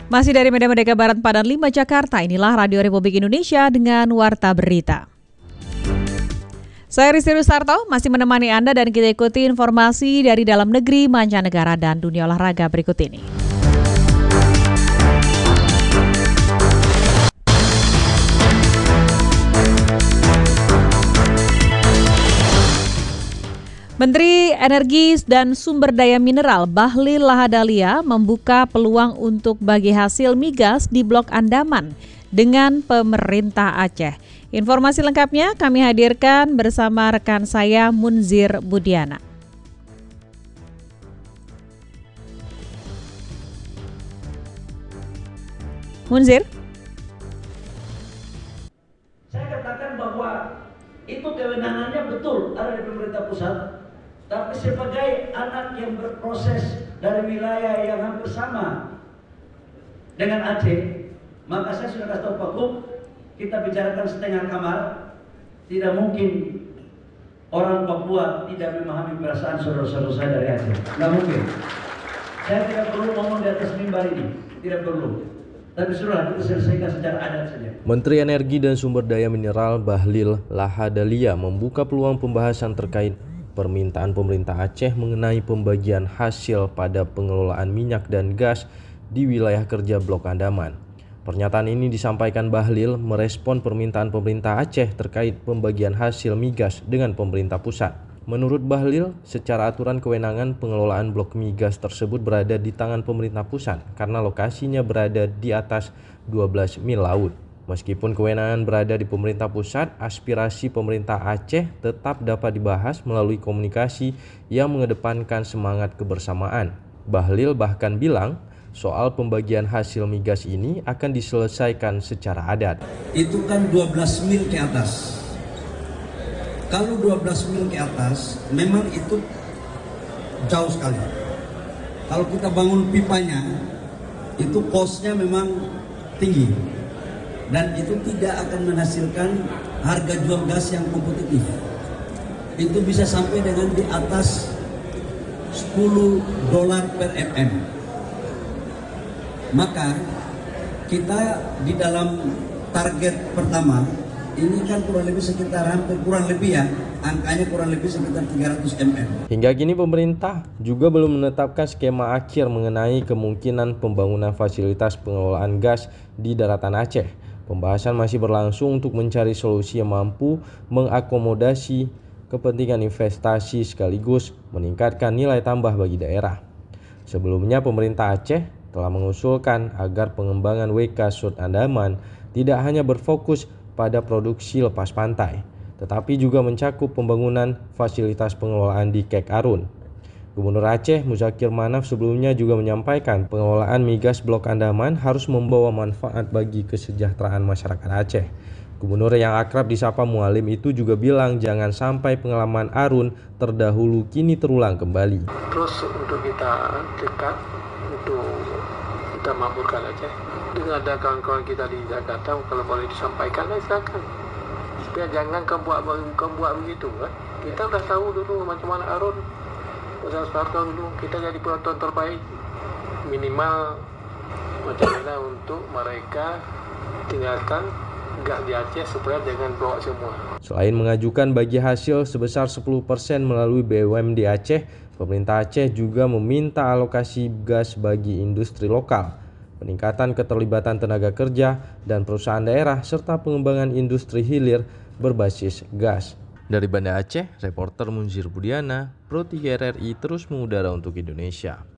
Masih dari Medan Merdeka Barat Padan 5 Jakarta, inilah Radio Republik Indonesia dengan Warta Berita. Saya Rizky Rusarto masih menemani Anda dan kita ikuti informasi dari dalam negeri, mancanegara, dan dunia olahraga berikut ini. Menteri Energi dan Sumber Daya Mineral Bahlil Lahadalia membuka peluang untuk bagi hasil migas di Blok Andaman dengan pemerintah Aceh. Informasi lengkapnya kami hadirkan bersama rekan saya Munzir Budiana. Munzir? Saya katakan bahwa itu kewenangannya betul ada di pemerintah pusat. Tapi sebagai anak yang berproses dari wilayah yang hampir sama dengan Aceh, maka saya sudah kasih tahu Pak Gub, kita bicarakan setengah kamar. Tidak mungkin orang Papua tidak memahami perasaan saudara-saudara saya dari Aceh. Tidak mungkin. Saya tidak perlu ngomong di atas mimbar ini, tidak perlu. Tapi sudah kita selesaikan secara adat saja. Menteri Energi dan Sumber Daya Mineral Bahlil Lahadalia membuka peluang pembahasan terkait permintaan pemerintah Aceh mengenai pembagian hasil pada pengelolaan minyak dan gas di wilayah kerja Blok Andaman. Pernyataan ini disampaikan Bahlil merespon permintaan pemerintah Aceh terkait pembagian hasil migas dengan pemerintah pusat. Menurut Bahlil, secara aturan kewenangan pengelolaan blok migas tersebut berada di tangan pemerintah pusat karena lokasinya berada di atas 12 mil laut. Meskipun kewenangan berada di pemerintah pusat, aspirasi pemerintah Aceh tetap dapat dibahas melalui komunikasi yang mengedepankan semangat kebersamaan. Bahlil bahkan bilang soal pembagian hasil migas ini akan diselesaikan secara adat. Itu kan 12 mil ke atas. Kalau 12 mil ke atas, memang itu jauh sekali. Kalau kita bangun pipanya, itu kosnya memang tinggi. Dan itu tidak akan menghasilkan harga jual gas yang kompetitif. Itu bisa sampai dengan di atas $10 per mm. Maka kita di dalam target pertama ini kan kurang lebih sekitar angkanya kurang lebih sekitar 300 mm. Hingga kini pemerintah juga belum menetapkan skema akhir mengenai kemungkinan pembangunan fasilitas pengelolaan gas di daratan Aceh. Pembahasan masih berlangsung untuk mencari solusi yang mampu mengakomodasi kepentingan investasi sekaligus meningkatkan nilai tambah bagi daerah. Sebelumnya pemerintah Aceh telah mengusulkan agar pengembangan WK Sud Andaman tidak hanya berfokus pada produksi lepas pantai, tetapi juga mencakup pembangunan fasilitas pengelolaan di Kek Arun. Gubernur Aceh Muzakir Manaf sebelumnya juga menyampaikan pengelolaan migas Blok Andaman harus membawa manfaat bagi kesejahteraan masyarakat Aceh. Gubernur yang akrab disapa Mualim itu juga bilang jangan sampai pengalaman Arun terdahulu kini terulang kembali. Terus untuk kita dekat, untuk kita makmurkan Aceh. Dengan ada kawan-kawan kita di Jakarta, kalau boleh disampaikan, silakan. Supaya jangan buat begitu kan. Kita udah tahu dulu macam mana Arun. Soeharto dulu kita jadi penonton terbaik, minimal macam mana untuk mereka tinggalkan gas di Aceh supaya jangan bawa semua. Selain mengajukan bagi hasil sebesar 10% melalui BUMD Aceh, pemerintah Aceh juga meminta alokasi gas bagi industri lokal, peningkatan keterlibatan tenaga kerja dan perusahaan daerah serta pengembangan industri hilir berbasis gas. Dari Banda Aceh, reporter Munzir Budiana, Pro 3 RRI terus mengudara untuk Indonesia.